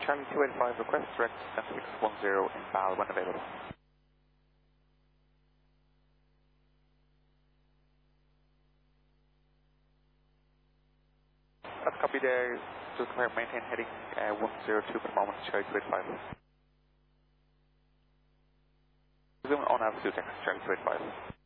Charlie 285, request direct 7610 in Bal when available. That's copy there. Just confirm maintain heading 102 for the moment, Charlie 285. Zoom on altitude, Charlie 285.